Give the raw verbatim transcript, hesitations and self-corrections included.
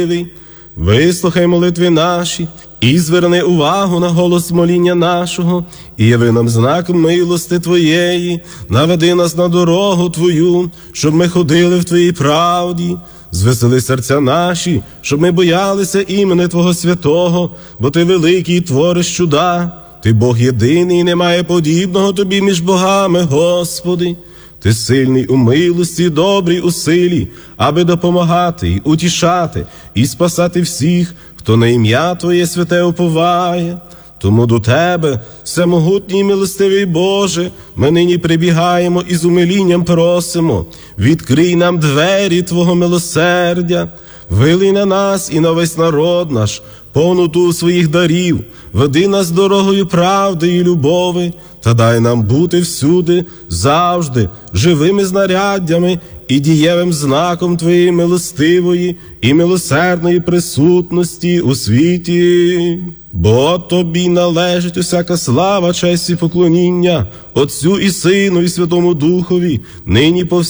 Вислухай молитви наші і зверни увагу на голос моління нашого, і яви нам знак милости Твоєї, наведи нас на дорогу Твою, щоб ми ходили в Твоїй правді. Звесели серця наші, щоб ми боялися імени Твого святого, бо Ти великий і твориш чуда. Ти Бог єдиний, і немає подібного Тобі між богами, Господи. Ти сильний у милості, добрий у силі, аби допомагати й утішати, і спасати всіх, хто на ім'я Твоє святе уповає. Тому до Тебе, всемогутній і милостивий Боже, ми нині прибігаємо і з умилінням просимо, відкрий нам двері Твого милосердя, вилий на нас і на весь народ наш повноту своїх дарів, веди нас дорогою правди і любови, та дай нам бути всюди, завжди, живими знаряддями і дієвим знаком Твоєї милостивої і милосердної присутності у світі. Бо Тобі належить усяка слава, честь і поклоніння, Отцю і Сину і Святому Духові, нині повсякчас